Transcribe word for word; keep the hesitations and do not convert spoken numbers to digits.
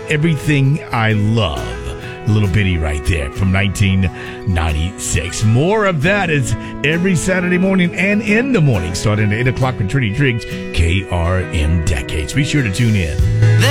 Everything I Love. A little bitty right there from nineteen ninety-six. More of that is every Saturday morning and in the morning, starting at eight o'clock with Trinity Triggs, K R M Decades. Be sure to tune in.